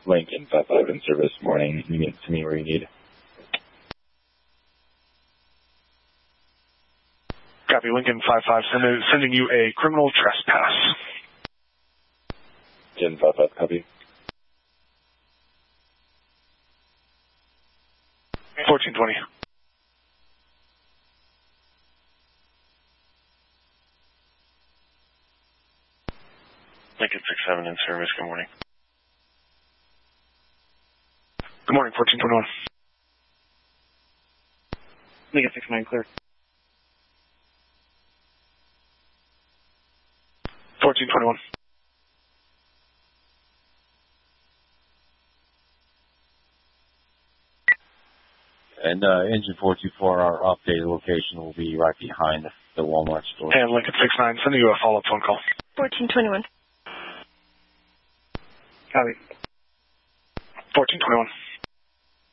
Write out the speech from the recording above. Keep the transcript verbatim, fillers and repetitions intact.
Lincoln five five in service, morning. You get to me where you need. Copy, Lincoln five five, send a, sending you a criminal trespass. Gen five five, copy. fourteen twenty. Lincoln six seven in service, good morning. Good morning, fourteen twenty-one. Lincoln six nine, clear. fourteen twenty-one. And uh, engine four two four, our updated location will be right behind the Walmart store. And Lincoln six nine, sending you a follow-up phone call. fourteen twenty-one. Copy. fourteen twenty-one.